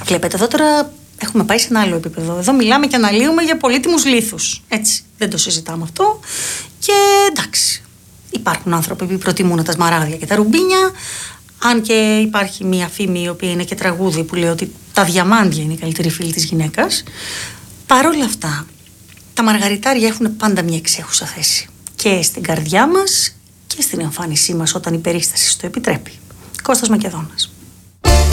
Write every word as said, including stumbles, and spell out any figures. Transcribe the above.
Βλέπετε, εδώ τώρα έχουμε πάει σε ένα άλλο επίπεδο. Εδώ μιλάμε και αναλύουμε για πολύτιμους λίθους. Έτσι, δεν το συζητάμε αυτό. Και εντάξει, υπάρχουν άνθρωποι που προτιμούν τα σμαράγδια και τα ρουμπίνια. Αν και υπάρχει μία φήμη, η οποία είναι και τραγούδι, που λέει ότι τα διαμάντια είναι η καλύτερη φίλη της γυναίκας. Παρ' όλα αυτά, τα μαργαριτάρια έχουν πάντα μια εξέχουσα θέση. Και στην καρδιά μας και στην εμφάνισή μας, όταν η περίσταση το επιτρέπει. Κώστας Μακεδόνας.